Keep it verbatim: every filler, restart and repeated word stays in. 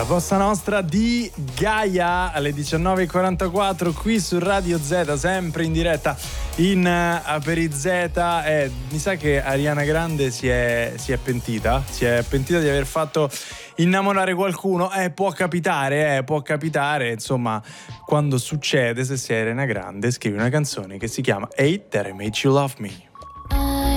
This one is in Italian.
La Bossa Nostra di Gaia alle diciannove e quarantaquattro qui su Radio Z, sempre in diretta in uh, Aperi Z. Eh, mi sa che Ariana Grande si è, si è pentita, si è pentita di aver fatto innamorare qualcuno. Eh, può capitare, eh, può capitare, insomma, quando succede, se sei Ariana Grande, scrivi una canzone che si chiama Hate That I Made You Love Me.